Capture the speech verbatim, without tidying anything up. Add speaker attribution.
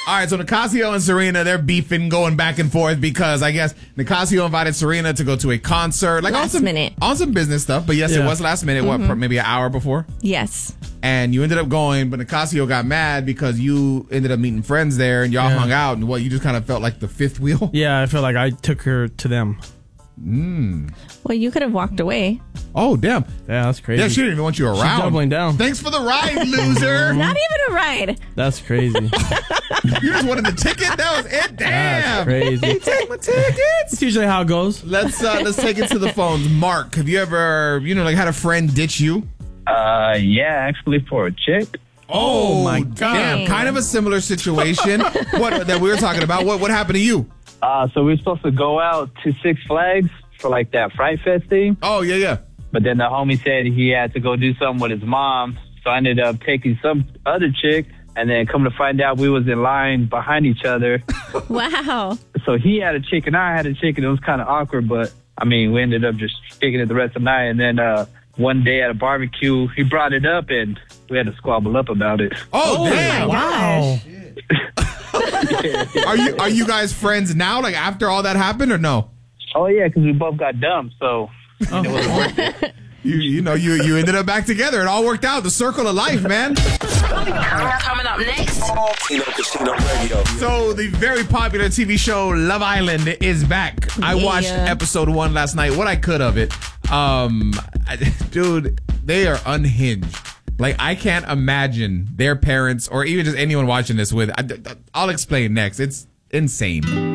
Speaker 1: All right, so Nicasio and Serena, they're beefing, going back and forth because I guess Nicasio invited Serena to go to a concert. Like
Speaker 2: last
Speaker 1: on some,
Speaker 2: minute.
Speaker 1: On some business stuff. But yes,
Speaker 3: Yeah.
Speaker 1: it was last minute.
Speaker 2: Mm-hmm.
Speaker 1: What, maybe an hour before?
Speaker 2: Yes.
Speaker 1: And you ended up going, but Nicasio got mad because you ended up meeting friends there and y'all
Speaker 3: Yeah.
Speaker 1: hung out. And what, you just kind of felt like the fifth wheel?
Speaker 3: Yeah, I feel like I took her to them.
Speaker 2: Well, you could have walked away.
Speaker 1: Oh, damn.
Speaker 3: Yeah, that's crazy.
Speaker 1: Yeah, she didn't even want you around.
Speaker 3: She's doubling down.
Speaker 1: Thanks for the ride, loser.
Speaker 2: Not even a ride.
Speaker 3: That's crazy.
Speaker 1: You just wanted the ticket? That was it? Damn.
Speaker 3: That's crazy.
Speaker 1: Take my tickets.
Speaker 3: It's usually how it goes.
Speaker 1: Let's uh, let's take it to the phones. Mark, have you ever, you know, like had a friend ditch you?
Speaker 4: Uh, yeah, actually for a chick.
Speaker 1: Oh,
Speaker 3: my
Speaker 1: damn.
Speaker 2: God.
Speaker 1: Kind of a similar situation what that we were talking about. What what happened to you?
Speaker 4: Uh, so we were supposed to go out to Six Flags for like that Fright Fest thing.
Speaker 1: Oh, yeah, yeah.
Speaker 4: But then the homie said he had to go do something with his mom. So I ended up taking some other chick. And then come to find out we was in line behind each other.
Speaker 2: Wow.
Speaker 4: So he had a chick and I had a chick and it was kind of awkward. But, I mean, we ended up just kicking it the rest of the night. And then uh, one day at a barbecue, he brought it up and we had to squabble up about it.
Speaker 1: Oh, damn.
Speaker 3: Wow.
Speaker 1: Are you are you guys friends now? Like after all that happened or no?
Speaker 4: Oh, yeah, because we both got dumb. So it wasn't worth it.
Speaker 1: You you know, you, you ended up back together. It all worked out. The circle of life, man.
Speaker 5: Coming up next.
Speaker 6: Tino Casino Radio.
Speaker 1: So the very popular T V show Love Island is back. I
Speaker 2: Yeah.
Speaker 1: watched episode one last night. What I could of it. Um, I- dude, they are unhinged. Like, I can't imagine their parents or even just anyone watching this with. I, I'll explain next. It's insane.